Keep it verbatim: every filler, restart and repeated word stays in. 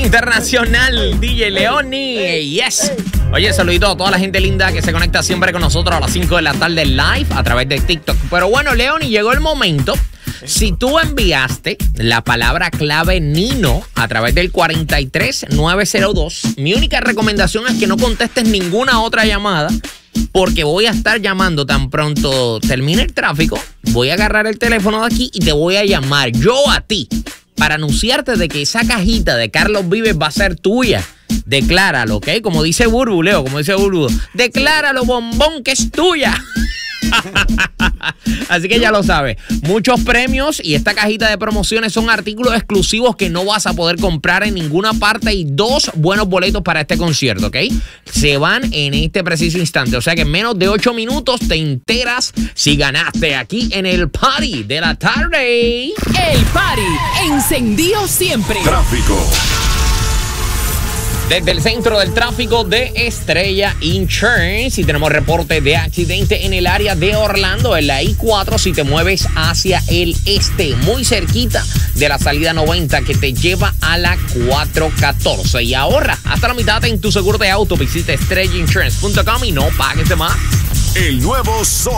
internacional, D J Leoni. Yes. Oye, saludito a toda la gente linda que se conecta siempre con nosotros a las cinco de la tarde live a través de TikTok. Pero bueno, Leoni, llegó el momento. Si tú enviaste la palabra clave Nino a través del cuarenta y tres nueve cero dos, mi única recomendación es que no contestes ninguna otra llamada, porque voy a estar llamando tan pronto termine el tráfico. Voy a agarrar el teléfono de aquí y te voy a llamar yo a ti para anunciarte de que esa cajita de Carlos Vives va a ser tuya. Decláralo, ¿ok? Como dice Burbu, Leo, como dice Burbu. Decláralo, bombón, que es tuya. Así que ya lo sabes, muchos premios y esta cajita de promociones son artículos exclusivos que no vas a poder comprar en ninguna parte y dos buenos boletos para este concierto, ¿ok? Se van en este preciso instante, o sea que en menos de ocho minutos te enteras si ganaste aquí en el Party de la Tarde. El Party encendido siempre. Tráfico. Desde el centro del tráfico de Estrella Insurance, y tenemos reporte de accidente en el área de Orlando, en la I cuatro, si te mueves hacia el este, muy cerquita de la salida noventa que te lleva a la cuatro catorce. Y ahorra hasta la mitad en tu seguro de auto. Visita estrella insurance punto com y no pagues de más. El nuevo Sol